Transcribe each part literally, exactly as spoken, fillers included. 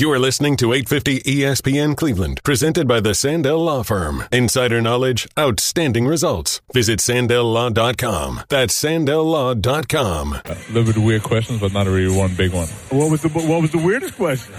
You are listening to eight fifty E S P N Cleveland, presented by the Sandell Law Firm. Insider knowledge, outstanding results. Visit Sandell Law dot com. That's Sandell Law dot com. A little bit of weird questions, but not really one big one. What was the What was the weirdest question?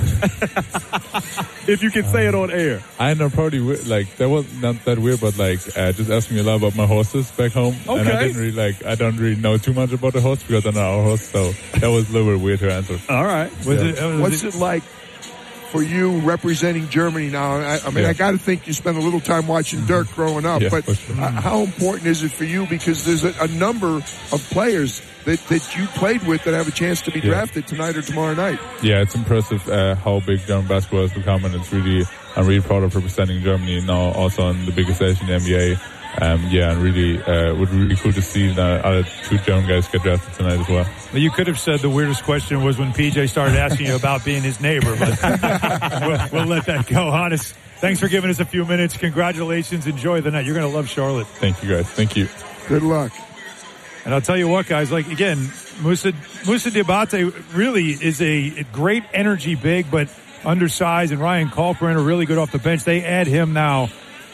If you can say it on air. I know probably like that was not that weird, but like uh, just asking me a lot about my horses back home, okay. and I didn't really like I don't really know too much about the horse because I'm not our horse, so that was a little bit weird to answer. All right, was yeah. it? Was What's it, it like for you representing Germany now? I, I mean, yeah. I got to think you spent a little time watching Dirk growing up, yeah, but sure. uh, how important is it for you? Because there's a, a number of players that, that you played with that have a chance to be yeah. drafted tonight or tomorrow night. Yeah, it's impressive uh, how big German basketball has become, and it's really I'm really proud of representing Germany now, also on the biggest stage in the N B A. Um, yeah, and really, uh, it would be really cool to see the other two German guys get drafted tonight as well. Well, you could have said the weirdest question was when P J started asking you about being his neighbor, but we'll, we'll let that go. Honest, thanks for giving us a few minutes. Congratulations. Enjoy the night. You're going to love Charlotte. Thank you, guys. Thank you. Good luck. And I'll tell you what, guys, like, again, Moussa, Moussa Diabate really is a great energy big, but undersized, and Ryan Kalkbrenner really good off the bench. They add him now.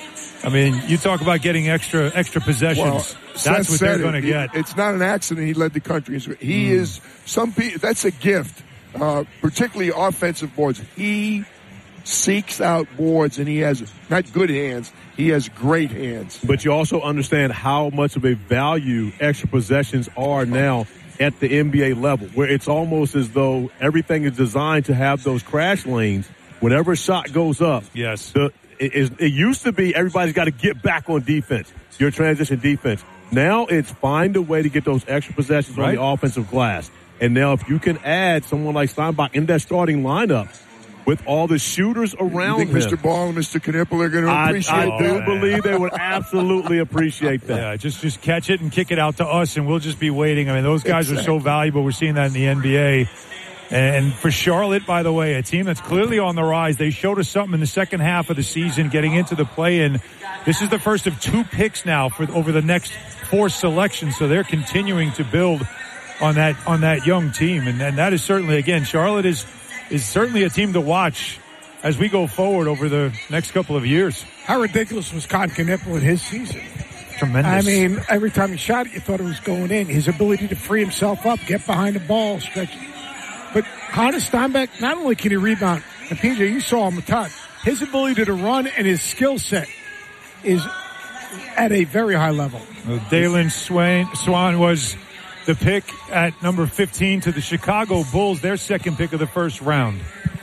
I mean, you talk about getting extra extra possessions. Well, that's Seth what they're it. going to get. It's not an accident he led the country. He mm. is some people. That's a gift, uh, particularly offensive boards. He seeks out boards, and he has not good hands. He has great hands. But you also understand how much of a value extra possessions are now at the N B A level, where it's almost as though everything is designed to have those crash lanes. Whenever a shot goes up, yes, the It, is, it used to be everybody's got to get back on defense, your transition defense. Now it's find a way to get those extra possessions right on the offensive glass. And now if you can add someone like Steinbach in that starting lineup with all the shooters around you think him. Mister Ball and Mister Knipple are going to appreciate I, I that? do believe they would absolutely appreciate that. Yeah, just, just catch it and kick it out to us, and we'll just be waiting. I mean, those guys exactly. are so valuable. We're seeing that in the N B A. And for Charlotte, by the way, a team that's clearly on the rise. They showed us something in the second half of the season, getting into the play-in. This is the first of two picks now for over the next four selections. So they're continuing to build on that on that young team, and, and that is certainly, again, Charlotte is is certainly a team to watch as we go forward over the next couple of years. How ridiculous was Con Knipple in his season? Tremendous. I mean, every time he shot it, you thought it was going in. His ability to free himself up, get behind the ball, stretch it. But Hannes Steinbach, not only can he rebound, and P J, you saw him a ton, his ability to run and his skill set is at a very high level. Well, Dalen Swain, Swan was the pick at number fifteen to the Chicago Bulls, their second pick of the first round.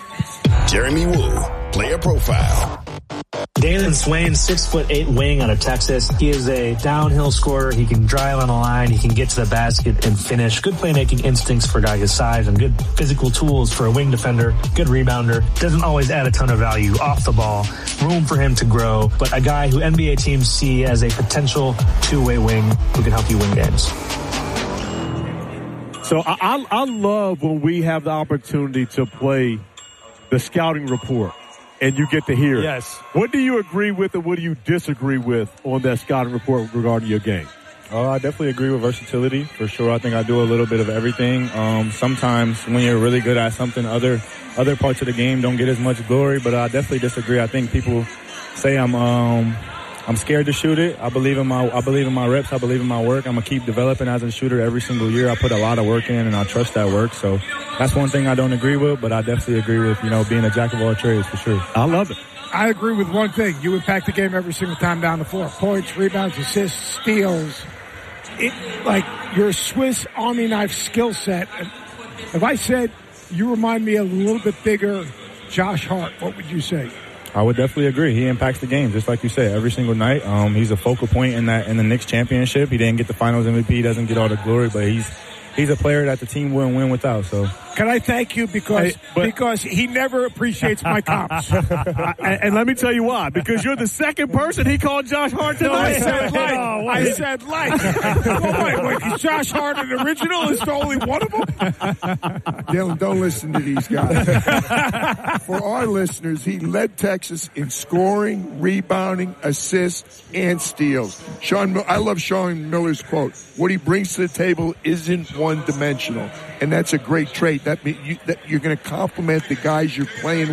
Jeremy Woo, player profile. Dalen Swain, six foot eight wing out of Texas. He is a downhill scorer. He can drive on the line. He can get to the basket and finish. Good playmaking instincts for a guy his size and good physical tools for a wing defender. Good rebounder. Doesn't always add a ton of value off the ball. Room for him to grow, but a guy who N B A teams see as a potential two-way wing who can help you win games. So I, I, I love when we have the opportunity to play the scouting report. And you get to hear it. Yes. What do you agree with and what do you disagree with on that scouting report regarding your game? Oh, I definitely agree with versatility, for sure. I think I do a little bit of everything. Um, sometimes when you're really good at something, other other parts of the game don't get as much glory, but I definitely disagree. I think people say I'm um, I'm scared to shoot it. I believe in my I believe in my reps. I believe in my work. I'm going to keep developing as a shooter every single year. I put a lot of work in, and I trust that work. So that's one thing I don't agree with, but I definitely agree with, you know, being a jack of all trades for sure. I love it. I agree with one thing. You impact the game every single time down the floor. Points, rebounds, assists, steals. It, like your Swiss Army knife skill set. If I said you remind me a little bit bigger Josh Hart, what would you say? I would definitely agree. He impacts the game, just like you said, every single night. Um, he's a focal point in that in the Knicks championship. He didn't get the Finals M V P, doesn't get all the glory, but he's he's a player that the team wouldn't win without. So, can I thank you because hey, but, because he never appreciates my comps. and, and let me tell you why. Because you're the second person he called Josh Hart tonight. No, I said like. Oh, I said like. Well, wait, wait. Is Josh Hart an original? Is there only one of them? Dylan, don't listen to these guys. For our listeners, he led Texas in scoring, rebounding, assists, and steals. Sean, I love Sean Miller's quote. What he brings to the table isn't one-dimensional, and that's a great trait. That, you, that you're going to compliment the guys you're playing